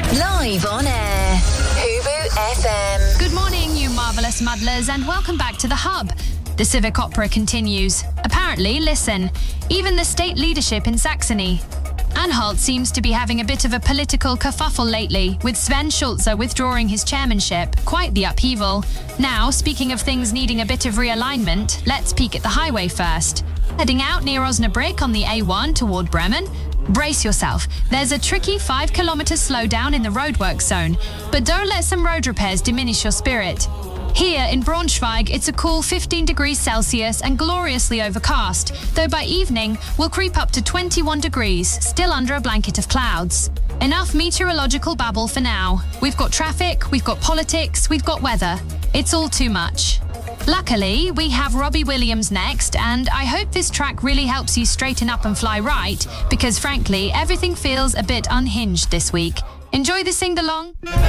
Live on air. Hubu FM. Good morning, you marvellous muddlers, and welcome back to The Hub. The civic opera continues. Apparently, listen, even the state leadership in Saxony. Anhalt seems to be having a bit of a political kerfuffle lately, with Sven Schulze withdrawing his chairmanship. Quite the upheaval. Now, speaking of things needing a bit of realignment, let's peek at the highway first. Heading out near Osnabrück on the A1 toward Bremen. Brace yourself. There's a tricky 5-kilometre slowdown in the roadwork zone, but don't let some road repairs diminish your spirit. Here in Braunschweig, it's a cool 15 degrees Celsius and gloriously overcast, though by evening we'll creep up to 21 degrees, still under a blanket of clouds. Enough meteorological babble for now. We've got traffic, we've got politics, we've got weather. It's all too much. Luckily, we have Robbie Williams next, and I hope this track really helps you straighten up and fly right, because frankly, everything feels a bit unhinged this week. Enjoy the sing-along.